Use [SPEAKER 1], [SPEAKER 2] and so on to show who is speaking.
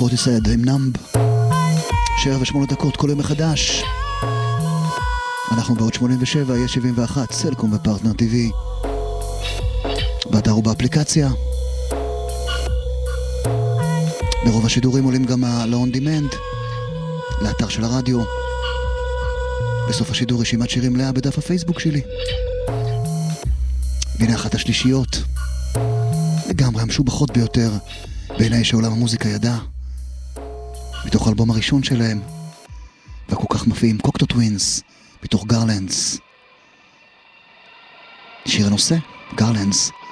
[SPEAKER 1] פורטיסד עם נאמב. 7:08, כל יום מחדש. אנחנו בעוד 87, יש 71, סלקום ופרטנר TV. באתר ובאפליקציה. ברוב השידורים עולים גם ל-on demand, לאתר של הרדיו. בסוף השידור רשימת שירים מלאה בדף הפייסבוק שלי. והנה אחת השלישיות, לגמרי המשובחות ביותר בעיניי שעולם המוזיקה ידע, מתוך האלבום הראשון שלהם, וכל כך מפיעים, קוקטו טווינס, מתוך גרלנדס. שיר הנושא, גרלנדס.